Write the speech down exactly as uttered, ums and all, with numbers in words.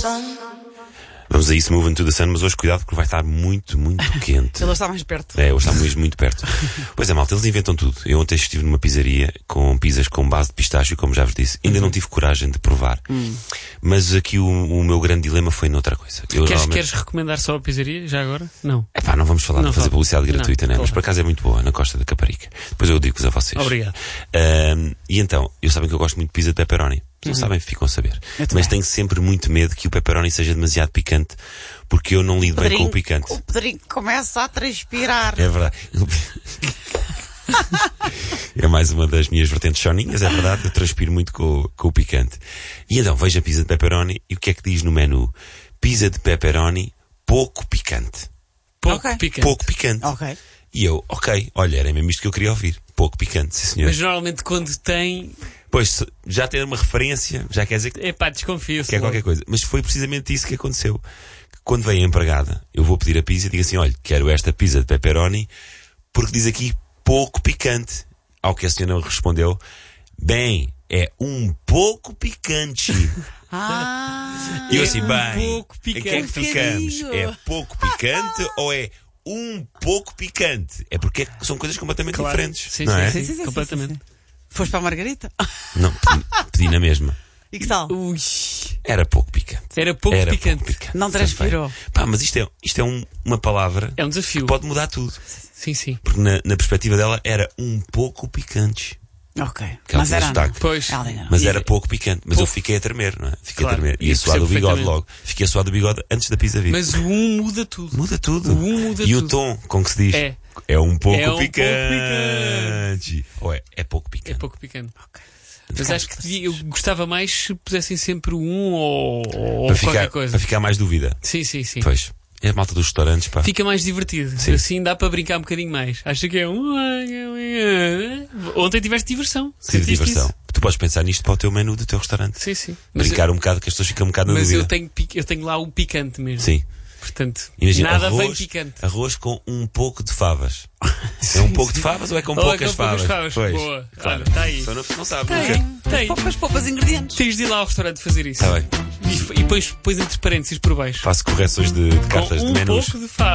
Vamos a isso, Moving to the Sun, mas hoje cuidado porque vai estar muito, muito quente. Ele está mais perto. É, hoje está mesmo muito perto. Pois é, malta, eles inventam tudo. Eu ontem estive numa pizzaria com pizzas com base de pistácio, como já vos disse. Ainda não tive coragem de provar. Hum. Mas aqui o, o meu grande dilema foi noutra coisa. Eu, queres, normalmente... queres recomendar só a pizzaria, já agora? Não. É pá, não vamos falar não de fazer fala. publicidade gratuita, não, né? Mas por acaso é muito boa, na Costa da Caparica. Depois eu digo-vos a vocês. Obrigado. Um, e então, eu sabem que eu gosto muito de pizza de pepperoni. Não uhum. sabem, ficam a saber. Muito Mas bem. tenho sempre muito medo que o pepperoni seja demasiado picante, porque eu não lido bem com o picante. O Pedrinho começa a transpirar. É verdade. É mais uma das minhas vertentes choninhas, é verdade. Eu transpiro muito com, com o picante. E então, vejo a pizza de pepperoni e o que é que diz no menu? Pizza de pepperoni pouco picante. Pouco Okay. picante. Pouco picante. Ok. E eu, ok, olha, era mesmo isto que eu queria ouvir. Pouco picante, sim senhor. Mas normalmente quando tem... Pois, já ter uma referência, já quer dizer que, Epá, desconfio-se. que é qualquer coisa. Mas foi precisamente isso que aconteceu. Quando vem a empregada, eu vou pedir a pizza e digo assim, olha, quero esta pizza de pepperoni, porque diz aqui pouco picante. Ao que a senhora respondeu, bem, é um pouco picante. Ah, E eu assim, um bem, pouco em que é que picante. ficamos? Um É pouco picante ou é um pouco picante? É porque são coisas completamente Claro. diferentes, Sim, não sim, é? sim. sim, sim, sim, completamente. sim, sim. Foste para a Margarita? Não, pedi, pedi na mesma. E que tal? Ui, Era pouco picante. era pouco Era picante. pouco picante. Não transpirou. Sabe bem? Pá, mas isto é, isto é um- uma palavra É um desafio. que pode mudar tudo. Sim, sim. Porque na, na perspectiva dela era um pouco picante. Ok. Que ela Mas tinha era sotaque. não. Pois. Ela ainda não. Mas E- era pouco picante. Mas eu pouco. fiquei a tremer, não é? Fiquei Claro. a tremer. E E a suar do percebo bigode perfeitamente. logo. Fiquei a suar do bigode antes da pizza vir. Mas o um muda tudo. Muda tudo. O um muda e tudo. o tom com que se diz É. é um pouco É um pouco picante. Ou é, é pouco É picante. pouco picante. Ok. Mas acho que devia- eu gostava mais se pusessem sempre o um ou, ou Para qualquer ficar, coisa. para ficar mais dúvida. Sim, sim, sim. Pois. É a malta dos restaurantes, pá. Fica mais divertido. Sim. Assim dá para brincar um bocadinho mais. Acha que é um. Ontem tiveste diversão. Tive Sentiste diversão. isso? Tu podes pensar nisto para o teu menu do teu restaurante. Sim, sim. Mas, Brincar um bocado, que as pessoas ficam um bocado na mas dúvida. eu, tenho, pic- eu tenho lá o picante mesmo. Sim. Portanto, Imagina, nada arroz, vem picante. arroz com um pouco de favas. É um pouco de favas ou é com Ou é poucas com poucas favas? favas. Pois. Boa. Claro. Olha, tá aí. Só não, não sabe. Tem, nunca. tem. Poucas, poucas ingredientes. Tens de ir lá ao restaurante fazer isso. Está bem. E, e pões, pões entre parênteses por baixo. Faço correções de, de cartas Com de um menus. pouco de fava.